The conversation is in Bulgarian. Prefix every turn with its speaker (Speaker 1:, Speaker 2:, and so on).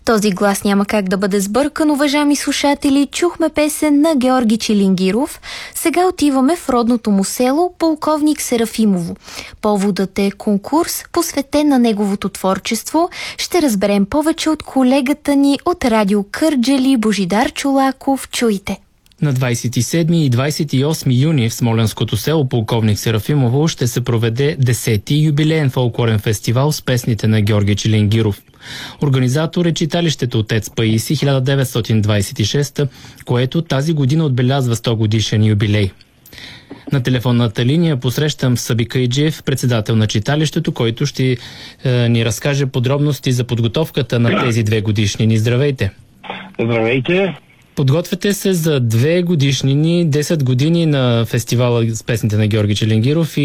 Speaker 1: Този глас няма как да бъде сбъркан, уважаеми слушатели. Чухме песен на Георги Чилингиров. Сега отиваме в родното му село Полковник Серафимово. Поводът е конкурс, посветен на неговото творчество. Ще разберем повече от колегата ни от Радио Кърджали, Божидар Чолаков. Чуйте!
Speaker 2: На 27 и 28 юни в смолянското село Полковник Серафимово ще се проведе 10-ти юбилеен фолклорен фестивал с песните на Георги Чилингиров. Организатор е читалището Отец Паисий 1926, което тази година отбелязва 100 годишен юбилей. На телефонната линия посрещам Саби Кайджиев, председател на читалището, който ще ни разкаже подробности за подготовката на тези 2 годишнини. Здравейте!
Speaker 3: Здравейте!
Speaker 2: Подготвяте се за 2 годишнини, 10 години на фестивала с песните на Георги Чилингиров и